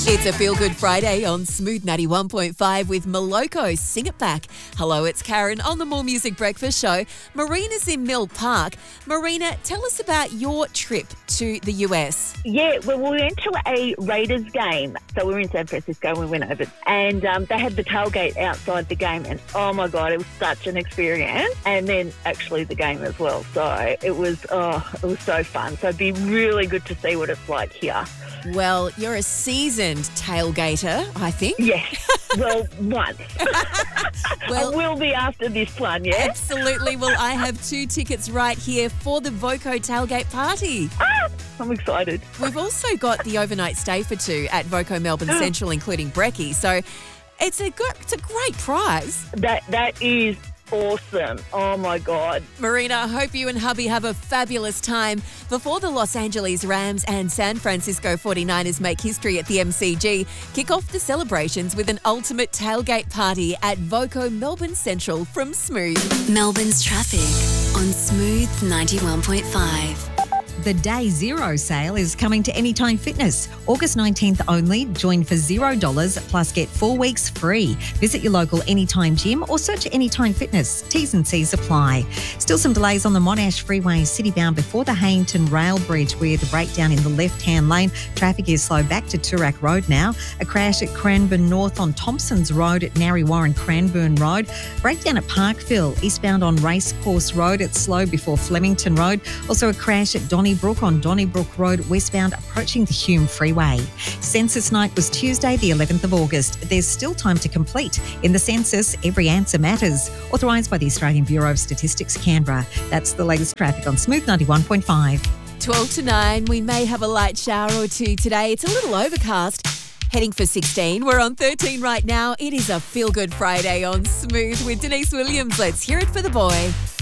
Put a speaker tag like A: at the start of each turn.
A: It's a Feel Good Friday on Smooth 91.5 with Moloko. Sing it back. Hello, it's Karen on the More Music Breakfast Show. Marina's in Mill Park. Marina, tell us about your trip to the US.
B: Yeah, well, we went to a Raiders game. So we were in San Francisco and we went over. And they had the tailgate outside the game. And, oh, my God, it was such an experience. And then actually the game as well. So it was so fun. So it'd be really good to see what it's like here.
A: Well, you're a seasoned tailgater, I think.
B: Yes. Well, once.
A: Well,
B: I will be after this one, yeah?
A: absolutely. Well, I have 2 tickets right here for the Voco tailgate party.
B: I'm excited.
A: We've also got the overnight stay for 2 at Voco Melbourne Central, including brekkie. So it's a great prize.
B: That is awesome. Oh, my God.
A: Marina, I hope you and hubby have a fabulous time before the Los Angeles Rams and San Francisco 49ers make history at the MCG. Kick off the celebrations with an ultimate tailgate party at Voco Melbourne Central from Smooth.
C: Melbourne's traffic on Smooth 91.5.
D: The Day Zero sale is coming to Anytime Fitness. August 19th only. Join for $0 plus get 4 weeks free. Visit your local Anytime gym or search Anytime Fitness. T's and C's apply. Still some delays on the Monash Freeway citybound before the Hayington Rail Bridge with a breakdown in the left-hand lane. Traffic is slow back to Toorak Road now. A crash at Cranbourne North on Thompson's Road at Narry Warren Cranbourne Road. Breakdown at Parkville. Eastbound on Racecourse Road. It's slow before Flemington Road. Also a crash at Donnybrook on Donnybrook Road westbound approaching the Hume Freeway. Census night was Tuesday the 11th of August. There's still time to complete. In the census, every answer matters. Authorised by the Australian Bureau of Statistics, Canberra. That's the latest traffic on Smooth 91.5.
A: 12 to 9, we may have a light shower or 2 today. It's a little overcast. Heading for 16. We're on 13 right now. It is a Feel Good Friday on Smooth with Denise Williams. Let's hear it for the boy.